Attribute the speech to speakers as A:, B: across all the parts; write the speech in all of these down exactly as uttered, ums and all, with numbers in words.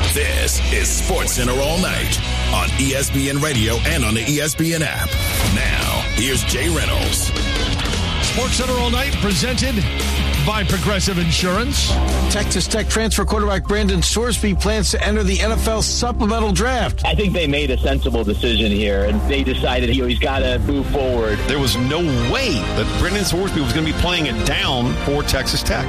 A: This is SportsCenter All Night on E S P N Radio and on the E S P N app. Now, here's Jay Reynolds.
B: SportsCenter All Night presented by Progressive Insurance.
C: Texas Tech transfer quarterback Brandon Sorsby plans to enter the N F L supplemental draft.
D: I think they made a sensible decision here, and they decided you know, he's got to move forward.
E: There was no way that Brandon Sorsby was going to be playing it down for Texas Tech.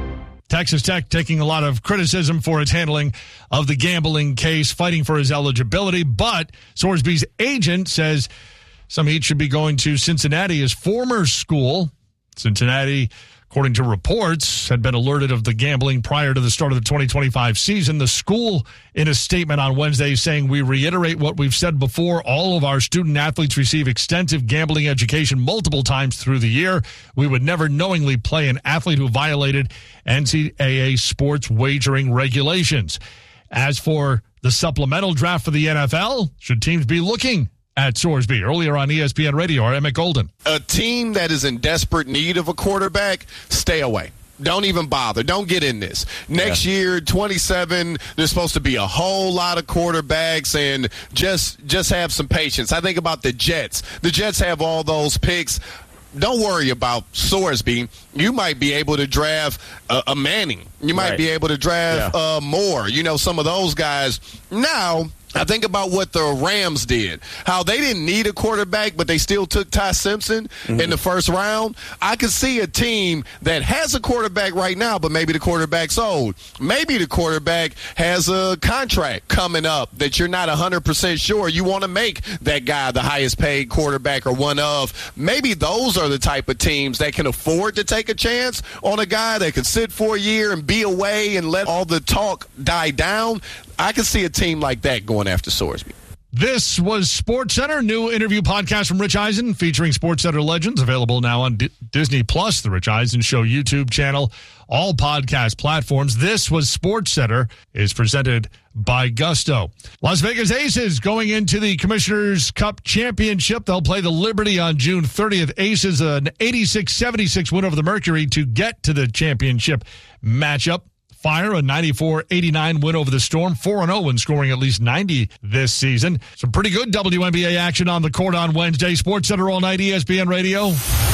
B: Texas Tech taking a lot of criticism for its handling of the gambling case, fighting for his eligibility, but Sorsby's agent says some heat should be going to Cincinnati, his former school. Cincinnati, according to reports, had been alerted of the gambling prior to the start of the twenty twenty-five season. The school, in a statement on Wednesday, saying, "We reiterate what we've said before. All of our student athletes receive extensive gambling education multiple times through the year. We would never knowingly play an athlete who violated N C double A sports wagering regulations." As for the supplemental draft for the N F L, should teams be looking at Sorsby? Earlier on E S P N Radio, our Emmett Golden.
F: A team that is in desperate need of a quarterback, stay away. Don't even bother. Don't get in this. Next yeah. year, twenty-seven, there's supposed to be a whole lot of quarterbacks, and just just have some patience. I think about the Jets. The Jets have all those picks. Don't worry about Sorsby. You might be able to draft a, a Manning. You might right. be able to draft yeah. uh, Moore. You know, some of those guys. Now, I think about what the Rams did, how they didn't need a quarterback, but they still took Ty Simpson mm-hmm. in the first round. I could see a team that has a quarterback right now, but maybe the quarterback's old. Maybe the quarterback has a contract coming up that you're not one hundred percent sure. You want to make that guy the highest paid quarterback or one of. Maybe those are the type of teams that can afford to take a chance on a guy that could sit for a year and be away and let all the talk die down. I could see a team like that going after Sorsby.
B: This was SportsCenter, new interview podcast from Rich Eisen featuring SportsCenter legends, available now on D- Disney Plus, the Rich Eisen Show YouTube channel, all podcast platforms. This was SportsCenter, is presented by Gusto. Las Vegas Aces going into the Commissioner's Cup Championship. They'll play the Liberty on June thirtieth. Aces an eighty-six seventy-six win over the Mercury to get to the championship matchup. Fire, a ninety-four eighty-nine win over the Storm, four and oh when scoring at least ninety this season. Some pretty good W N B A action on the court on Wednesday. SportsCenter All Night, E S P N Radio.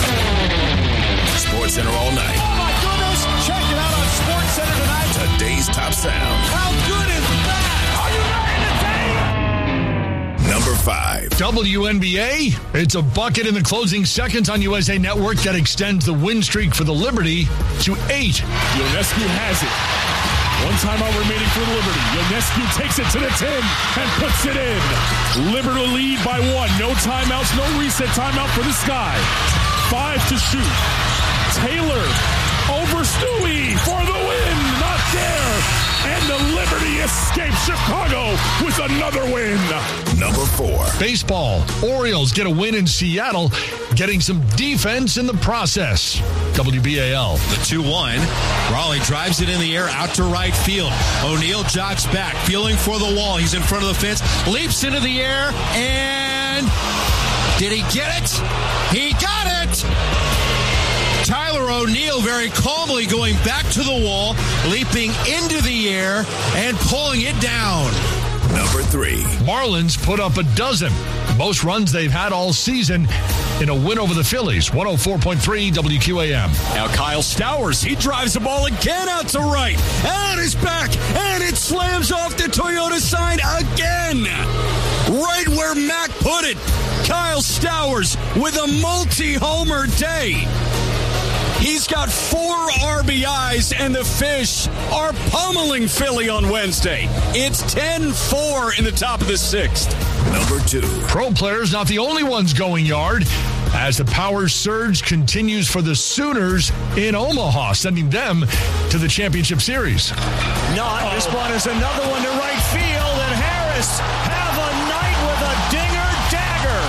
A: SportsCenter All Night.
G: Oh, my goodness. Check it out on SportsCenter tonight.
A: Today's top sound.
G: How good is that? Are you ready to take?
A: Number five.
B: W N B A. It's a bucket in the closing seconds on U S A Network that extends the win streak for the Liberty to eight.
H: Ionescu has it. One timeout remaining for the Liberty. Ionescu takes it to the ten and puts it in. Liberty lead by one. No timeouts, no reset timeout for the Sky. Five to shoot. Taylor over Stewie for the win. Not there. And the Liberty escapes Chicago with another win.
A: Number four.
B: Baseball. Orioles get a win in Seattle, getting some defense in the process. W B A L.
I: The two one. Raleigh drives it in the air out to right field. O'Neal jogs back, feeling for the wall. He's in front of the fence, leaps into the air, and did he get it? He got it! Tyler O'Neal very calmly going back to the wall, leaping into the air and pulling it down.
A: Number three.
B: Marlins put up a dozen. Most runs they've had all season in a win over the Phillies. one oh four point three W Q A M.
I: Now Kyle Stowers, he drives the ball again out to right. And it's back. And it slams off the Toyota sign again. Right where Mac put it. Kyle Stowers with a multi-homer day. He's got four R B Is, and the Fish are pummeling Philly on Wednesday. It's ten four in the top of the sixth.
A: Number two.
B: Pro players not the only ones going yard as the power surge continues for the Sooners in Omaha, sending them to the championship series.
G: Not. This one is another one to right field, and Harris have a night with a dinger dagger.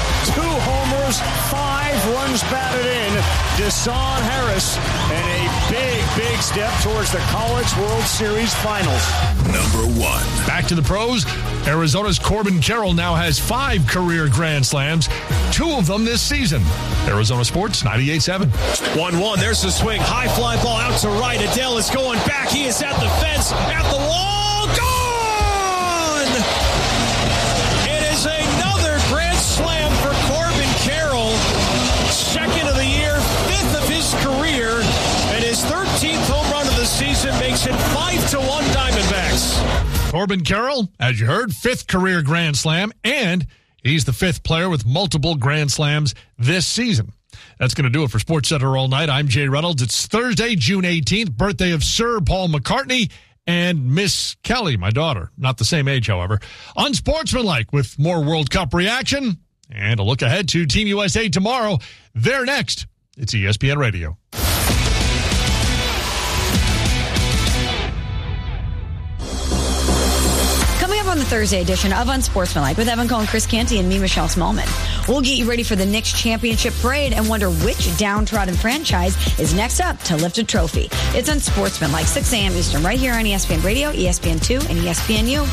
G: Two homers, five runs batted in. Deshaun Harris and a big, big step towards the College World Series Finals.
A: Number one.
B: Back to the pros. Arizona's Corbin Carroll now has five career Grand Slams, two of them this season. Arizona Sports ninety-eight seven.
G: one one. There's the swing. High fly ball out to right. Adele is going back. He is at the fence, at the wall. Gone! It is another Grand Slam for Corbin Carroll. Second of the year, fifth of his career, and his thirteenth home run of the season makes it five to one Diamondbacks.
B: Corbin Carroll, as you heard, fifth career Grand Slam, and he's the fifth player with multiple Grand Slams this season. That's going to do it for SportsCenter All Night. I'm Jay Reynolds. It's Thursday, June eighteenth, birthday of Sir Paul McCartney and Miss Kelly, my daughter. Not the same age, however. Unsportsmanlike with more World Cup reaction and a look ahead to Team U S A tomorrow. They're next. It's E S P N Radio.
J: On the Thursday edition of Unsportsmanlike with Evan Cohen, Chris Canty, and me, Michelle Smallman. We'll get you ready for the Knicks championship parade and wonder which downtrodden franchise is next up to lift a trophy. It's Unsportsmanlike, six a.m. Eastern, right here on E S P N Radio, E S P N two, and E S P N U.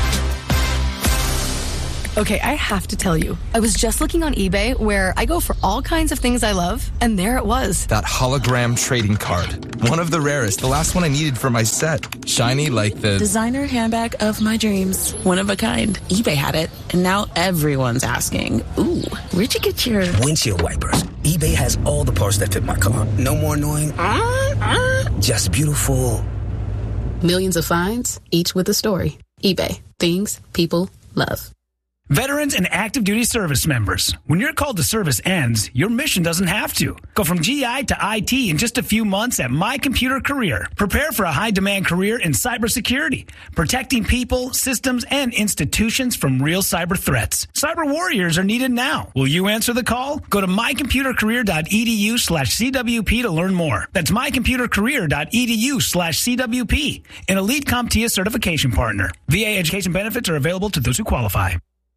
K: Okay, I have to tell you, I was just looking on eBay where I go for all kinds of things I love, and there it was.
L: That hologram trading card. One of the rarest. The last one I needed for my set. Shiny like the...
M: designer handbag of my dreams. One of a kind. eBay had it, and now everyone's asking, ooh, where'd you get your...
N: windshield wipers. eBay has all the parts that fit my car. No more annoying... Uh, uh. Just beautiful.
M: Millions of finds, each with a story. eBay. Things people love.
O: Veterans and active duty service members. When your call to service ends, your mission doesn't have to. Go from G I to I T in just a few months at My Computer Career. Prepare for a high-demand career in cybersecurity, protecting people, systems, and institutions from real cyber threats. Cyber warriors are needed now. Will you answer the call? Go to mycomputercareer.edu slash CWP to learn more. That's mycomputercareer.edu slash CWP, an Elite CompTIA certification partner. V A education benefits are available to those who qualify.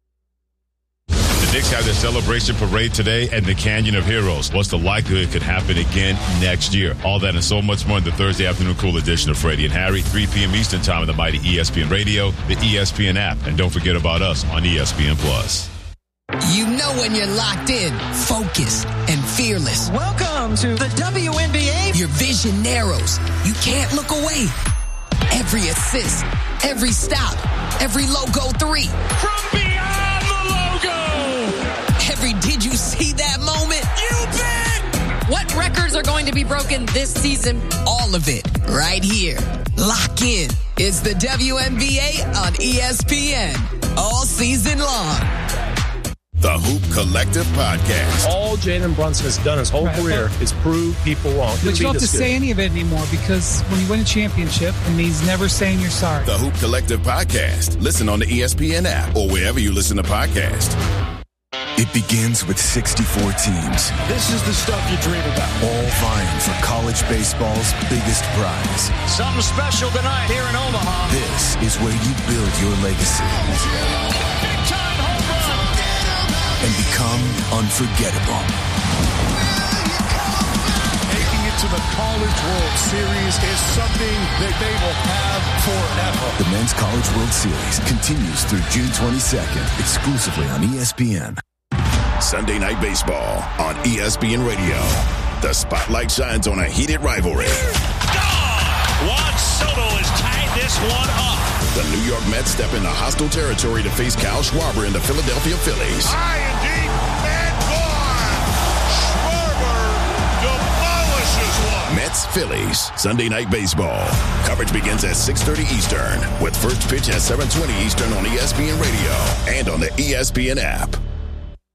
P: The Knicks have their celebration parade today at the Canyon of Heroes. What's the likelihood it could happen again next year? All that and so much more in the Thursday afternoon cool edition of Freddie and Harry, three p.m. Eastern time on the mighty E S P N Radio, the E S P N app, and don't forget about us on E S P N Plus.
Q: You know when you're locked in, focused, and fearless.
R: Welcome to the W N B A.
Q: Your vision narrows. You can't look away. Every assist, every stop, every logo three.
G: From beyond the logo!
Q: Every did you see that moment?
G: You bet!
S: What records are going to be broken this season?
Q: All of it, right here. Lock in. It's the W N B A on E S P N. All season long.
A: The Hoop Collective Podcast.
T: All Jalen Brunson has done his whole right, career but, is prove people wrong.
U: But you don't have to
T: good.
U: say any of it anymore because when you win a championship, it means never saying you're sorry.
A: The Hoop Collective Podcast. Listen on the E S P N app or wherever you listen to podcasts.
V: It begins with sixty-four teams.
G: This is the stuff you dream about.
V: All vying for college baseball's biggest prize.
G: Something special tonight here in Omaha.
V: This is where you build your legacy. And become unforgettable.
H: Making it to the College World Series is something that they will have forever.
V: The Men's College World Series continues through June twenty-second, exclusively on E S P N.
A: Sunday Night Baseball on E S P N Radio. The spotlight shines on a heated rivalry.
G: Juan Soto has tied this one up.
A: The New York Mets step into hostile territory to face Kyle Schwarber and the Philadelphia Phillies.
W: High and deep, and gone. Schwarber demolishes one.
A: Mets Phillies Sunday Night Baseball. Coverage begins at six thirty Eastern with first pitch at seven twenty Eastern on E S P N Radio and on the E S P N app.